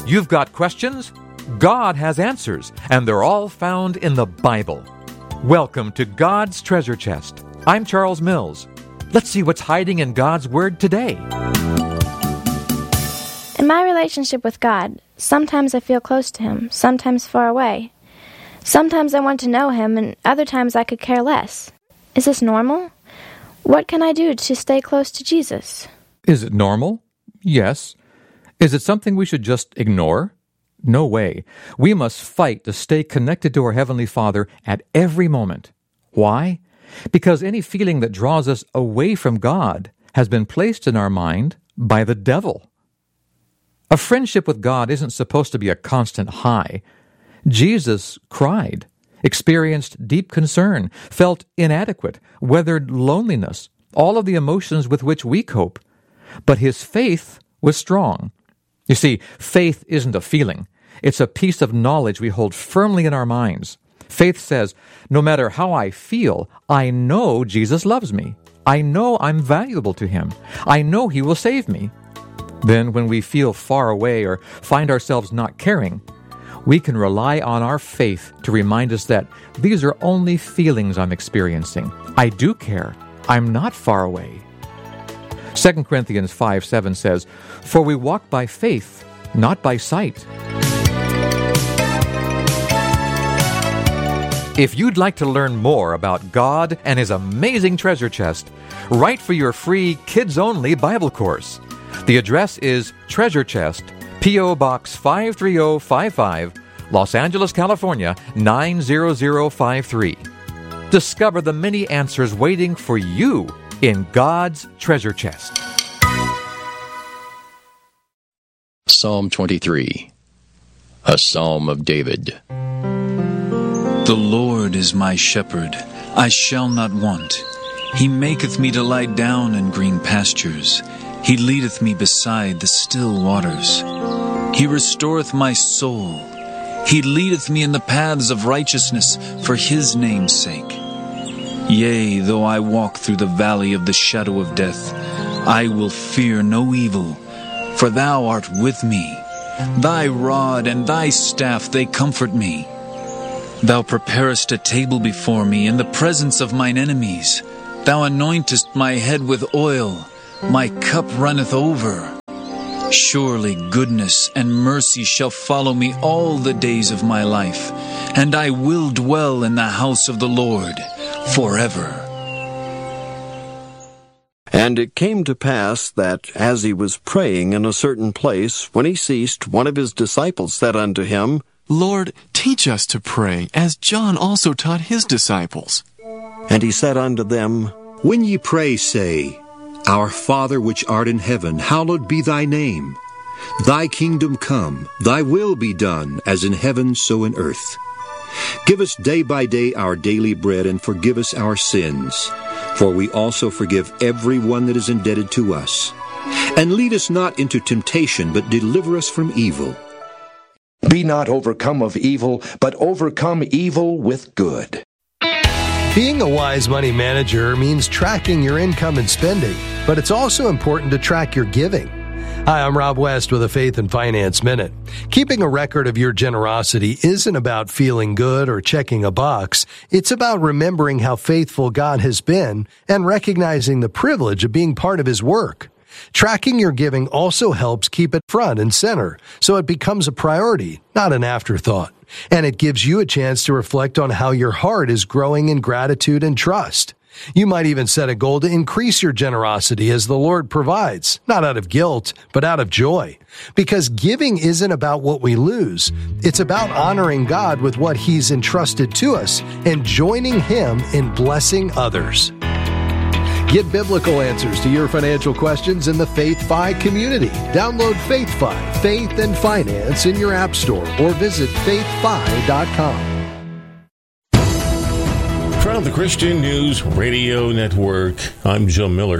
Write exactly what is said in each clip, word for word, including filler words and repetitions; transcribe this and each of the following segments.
You've got questions? God has answers, and they're all found in the Bible. Welcome to God's Treasure Chest. I'm Charles Mills. Let's see what's hiding in God's Word today. In my relationship with God, sometimes I feel close to Him, sometimes far away. Sometimes I want to know Him, and other times I could care less. Is this normal? What can I do to stay close to Jesus? Is it normal? Yes. Is it something we should just ignore? No way. We must fight to stay connected to our Heavenly Father at every moment. Why? Because any feeling that draws us away from God has been placed in our mind by the devil. A friendship with God isn't supposed to be a constant high. Jesus cried, experienced deep concern, felt inadequate, weathered loneliness, all of the emotions with which we cope. But his faith was strong. You see, faith isn't a feeling. It's a piece of knowledge we hold firmly in our minds. Faith says, no matter how I feel, I know Jesus loves me. I know I'm valuable to Him. I know He will save me. Then when we feel far away or find ourselves not caring, we can rely on our faith to remind us that these are only feelings I'm experiencing. I do care. I'm not far away. Second Corinthians five seven says, For we walk by faith, not by sight. If you'd like to learn more about God and His amazing treasure chest, write for your free kids-only Bible course. The address is Treasure Chest, P O. Box five three zero five five, Los Angeles, California, nine zero zero five three. Discover the many answers waiting for you in God's treasure chest. Psalm twenty-three, a Psalm of David. The Lord is my shepherd, I shall not want. He maketh me to lie down in green pastures. He leadeth me beside the still waters. He restoreth my soul. He leadeth me in the paths of righteousness for His name's sake. Yea, though I walk through the valley of the shadow of death, I will fear no evil, for Thou art with me. Thy rod and Thy staff, they comfort me. Thou preparest a table before me in the presence of mine enemies. Thou anointest my head with oil. My cup runneth over. Surely goodness and mercy shall follow me all the days of my life, and I will dwell in the house of the Lord forever. And it came to pass that, as he was praying in a certain place, when he ceased, one of his disciples said unto him, Lord, teach us to pray, as John also taught his disciples. And he said unto them, When ye pray, say, Our Father which art in heaven, hallowed be thy name. Thy kingdom come, thy will be done, as in heaven so in earth. Give us day by day our daily bread, and forgive us our sins, for we also forgive every one that is indebted to us. And lead us not into temptation, but deliver us from evil. Be not overcome of evil, but overcome evil with good. Being a wise money manager means tracking your income and spending, but it's also important to track your giving. Hi, I'm Rob West with a Faith and Finance Minute. Keeping a record of your generosity isn't about feeling good or checking a box. It's about remembering how faithful God has been and recognizing the privilege of being part of His work. Tracking your giving also helps keep it front and center, so it becomes a priority, not an afterthought. And it gives you a chance to reflect on how your heart is growing in gratitude and trust. You might even set a goal to increase your generosity as the Lord provides, not out of guilt, but out of joy. Because giving isn't about what we lose. It's about honoring God with what He's entrusted to us and joining Him in blessing others. Get biblical answers to your financial questions in the FaithFi community. Download FaithFi, Faith and Finance in your app store or visit faith fi dot com. From the Christian News Radio Network, I'm Joe Miller.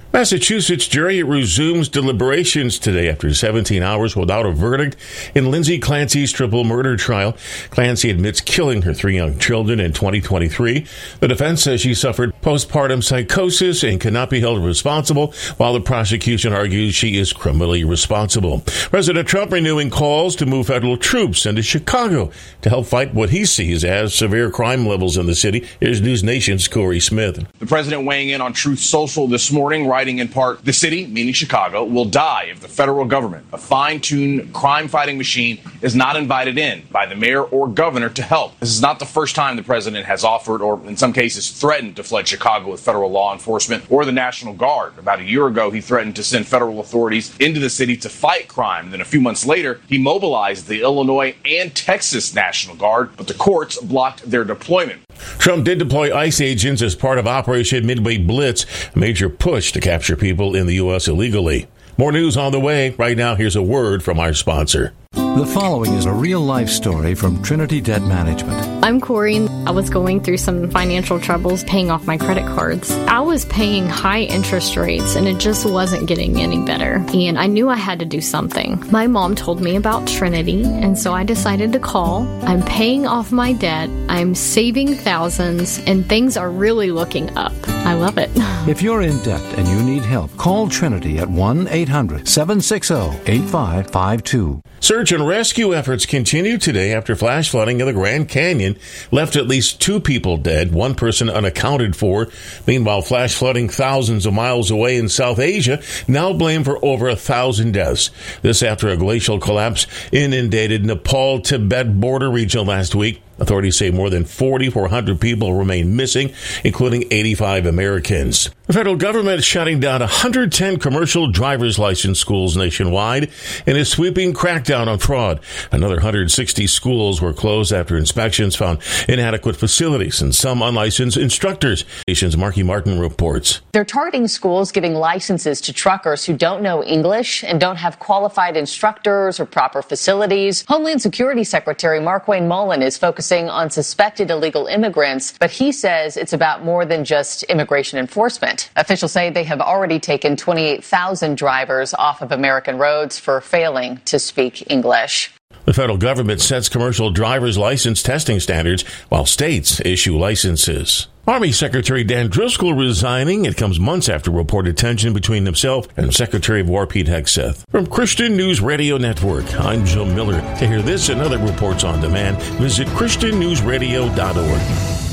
Massachusetts jury resumes deliberations today after seventeen hours without a verdict in Lindsay Clancy's triple murder trial. Clancy admits killing her three young children in twenty twenty-three. The defense says she suffered postpartum psychosis and cannot be held responsible, while the prosecution argues she is criminally responsible. President Trump renewing calls to move federal troops into Chicago to help fight what he sees as severe crime levels in the city. Here's News Nation's Corey Smith. The president weighing in on Truth Social this morning, writing in part, the city, meaning Chicago, will die if the federal government, a fine-tuned crime-fighting machine, is not invited in by the mayor or governor to help. This is not the first time the president has offered, or in some cases threatened, to flood Chicago with federal law enforcement or the National Guard. About a year ago, he threatened to send federal authorities into the city to fight crime. Then a few months later, he mobilized the Illinois and Texas National Guard, but the courts blocked their deployment. Trump did deploy ICE agents as part of Operation Midway Blitz, a major push to capture people in the U S illegally. More news on the way. Right now, here's a word from our sponsor. The following is a real-life story from Trinity Debt Management. I'm Corey. I was going through some financial troubles paying off my credit cards. I was paying high interest rates, and it just wasn't getting any better. And I knew I had to do something. My mom told me about Trinity, and so I decided to call. I'm paying off my debt. I'm saving thousands, and things are really looking up. I love it. If you're in debt and you need help, call Trinity at one eight hundred seven six zero eight five five two. Search and rescue efforts continue today after flash flooding in the Grand Canyon left at least two people dead, one person unaccounted for. Meanwhile, flash flooding thousands of miles away in South Asia now blamed for over a thousand deaths. This after a glacial collapse inundated Nepal-Tibet border region last week. Authorities say more than forty-four hundred people remain missing, including eighty-five Americans. The federal government is shutting down one hundred ten commercial driver's license schools nationwide in a sweeping crackdown on fraud. Another one hundred sixty schools were closed after inspections found inadequate facilities and some unlicensed instructors. Nation's Marky Martin reports. They're targeting schools giving licenses to truckers who don't know English and don't have qualified instructors or proper facilities. Homeland Security Secretary Markwayne Mullin is focusing on suspected illegal immigrants, but he says it's about more than just immigration enforcement. Officials say they have already taken twenty-eight thousand drivers off of American roads for failing to speak English. The federal government sets commercial driver's license testing standards while states issue licenses. Army Secretary Dan Driscoll resigning. It comes months after reported tension between himself and Secretary of War Pete Hegseth. From Christian News Radio Network, I'm Joe Miller. To hear this and other reports on demand, visit christian news radio dot org.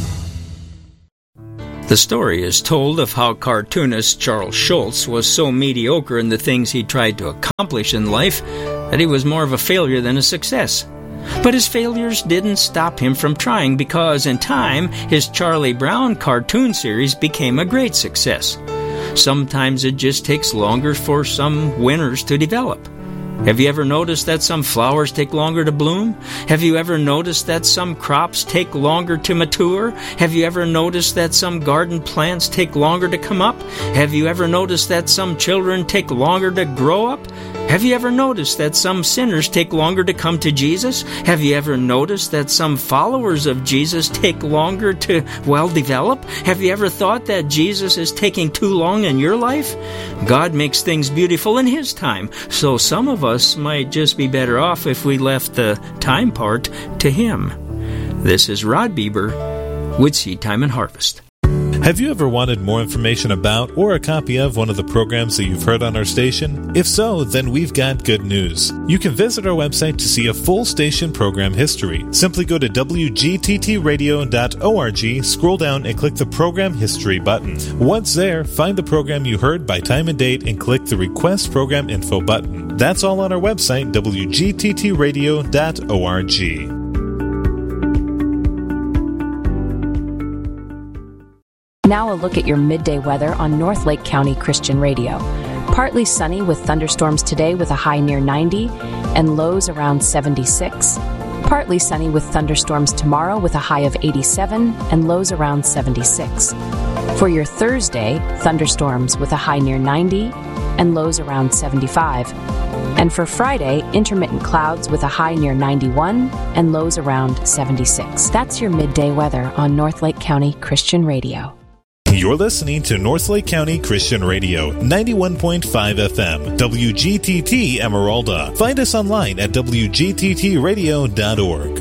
The story is told of how cartoonist Charles Schulz was so mediocre in the things he tried to accomplish in life that he was more of a failure than a success. But his failures didn't stop him from trying, because in time, his Charlie Brown cartoon series became a great success. Sometimes it just takes longer for some winners to develop. Have you ever noticed that some flowers take longer to bloom? Have you ever noticed that some crops take longer to mature? Have you ever noticed that some garden plants take longer to come up? Have you ever noticed that some children take longer to grow up? Have you ever noticed that some sinners take longer to come to Jesus? Have you ever noticed that some followers of Jesus take longer to, well, develop? Have you ever thought that Jesus is taking too long in your life? God makes things beautiful in His time, so some of us might just be better off if we left the time part to Him. This is Rod Bieber with Seed Time and Harvest. Have you ever wanted more information about or a copy of one of the programs that you've heard on our station? If so, then we've got good news. You can visit our website to see a full station program history. Simply go to w g t t radio dot org, scroll down and click the Program History button. Once there, find the program you heard by time and date and click the Request Program Info button. That's all on our website, w g t t radio dot org. Now a look at your midday weather on North Lake County Christian Radio. Partly sunny with thunderstorms today with a high near ninety and lows around seventy-six. Partly sunny with thunderstorms tomorrow with a high of eighty-seven and lows around seventy-six. For your Thursday, thunderstorms with a high near ninety and lows around seventy-five. And for Friday, intermittent clouds with a high near ninety-one and lows around seventy-six. That's your midday weather on North Lake County Christian Radio. You're listening to Northlake County Christian Radio, ninety-one point five F M, W G T T Emeralda. Find us online at w g t t radio dot org.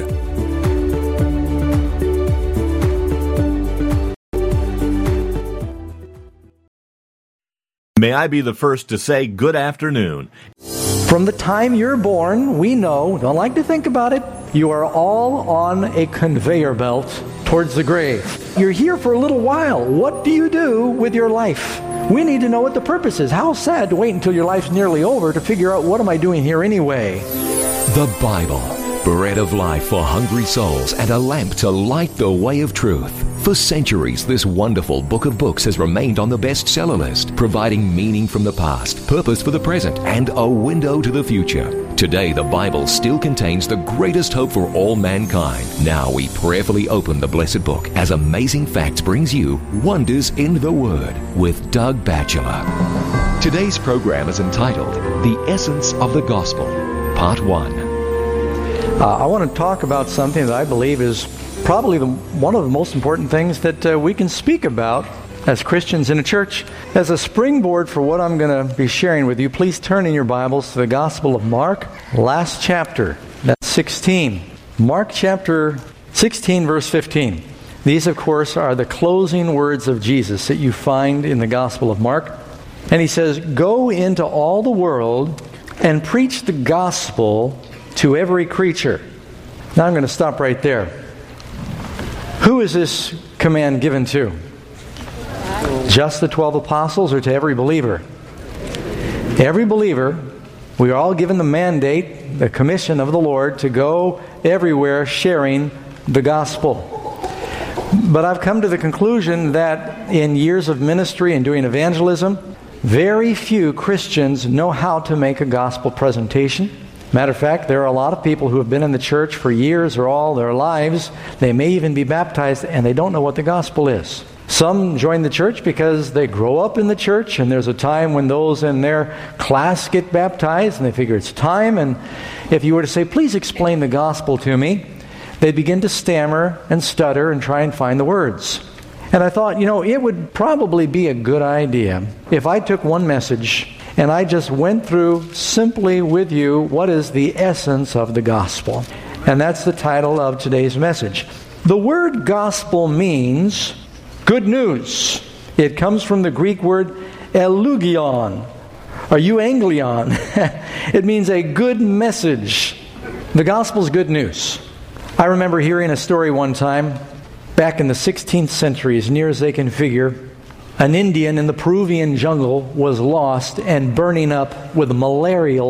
May I be the first to say good afternoon. From the time you're born, we know, don't like to think about it, you are all on a conveyor belt towards the grave. You're here for a little while. What do you do with your life? We need to know what the purpose is. How sad to wait until your life's nearly over to figure out, what am I doing here anyway? The Bible, bread of life for hungry souls and a lamp to light the way of truth. For centuries, this wonderful book of books has remained on the bestseller list, providing meaning from the past, purpose for the present, and a window to the future. Today, the Bible still contains the greatest hope for all mankind. Now we prayerfully open the blessed book as Amazing Facts brings you Wonders in the Word with Doug Batchelor. Today's program is entitled The Essence of the Gospel, Part one. Uh, I want to talk about something that I believe is probably the, one of the most important things that uh, we can speak about as Christians in a church. As a springboard for what I'm going to be sharing with you, please turn in your Bibles to the Gospel of Mark, last chapter, that's sixteen. Mark chapter sixteen, verse fifteen. These, of course, are the closing words of Jesus that you find in the Gospel of Mark. And he says, "Go into all the world and preach the gospel to every creature." Now I'm going to stop right there. Who is this command given to? Just the twelve apostles, or to every believer? Every believer. We are all given the mandate, the commission of the Lord to go everywhere sharing the gospel. But I've come to the conclusion that in years of ministry and doing evangelism, very few Christians know how to make a gospel presentation. Matter of fact, there are a lot of people who have been in the church for years or all their lives. They may even be baptized and they don't know what the gospel is. Some join the church because they grow up in the church, and there's a time when those in their class get baptized and they figure it's time. And if you were to say, "Please explain the gospel to me," they begin to stammer and stutter and try and find the words. And I thought, you know, it would probably be a good idea if I took one message and I just went through simply with you what is the essence of the gospel. And that's the title of today's message. The word gospel means good news. It comes from the Greek word eulogion, or euangelion. It means a good message. The gospel is good news. I remember hearing a story one time, back in the sixteenth century, as near as they can figure, an Indian in the Peruvian jungle was lost and burning up with malarial